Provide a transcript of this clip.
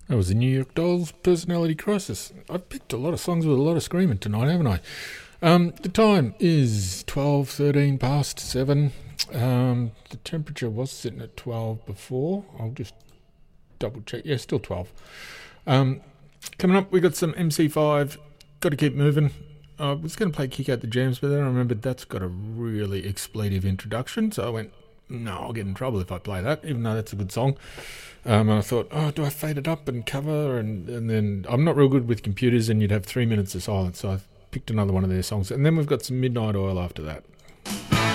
That was the New York Dolls Personality Crisis. I've picked a lot of songs with a lot of screaming tonight, haven't I? The time is 12:13 past 7. The temperature was sitting at 12 before. I'll just double check. Yeah, still 12. Coming up, we got some MC5. Got to keep moving. I was going to play Kick Out the Jams, but then I remembered that's got a really expletive introduction, so I went, no, I'll get in trouble if I play that, even though that's a good song. And I thought, do I fade it up and cover? And then I'm not real good with computers, and you'd have 3 minutes of silence, so I picked another one of their songs. And then we've got some Midnight Oil after that.